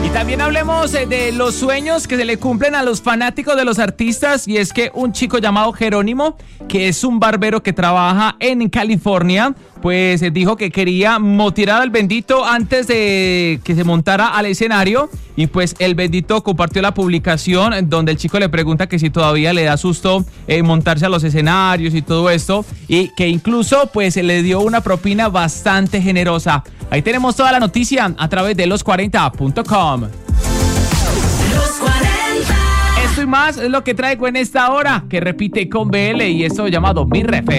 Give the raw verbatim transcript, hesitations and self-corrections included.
También hablemos eh, de los sueños que se le cumplen a los fanáticos de los artistas, y es que un chico llamado Jerónimo, que es un barbero que trabaja en California, pues eh, dijo que quería motivar al Bendito antes de que se montara al escenario, y pues el Bendito compartió la publicación en donde el chico le pregunta que si todavía le da susto eh, montarse a los escenarios y todo esto, y que incluso pues le dio una propina bastante generosa. Ahí tenemos toda la noticia a través de los cuarenta punto com. Los cuarenta. Esto y más es lo que traigo en esta hora, que repite con B L, y esto llamado Mi Refe.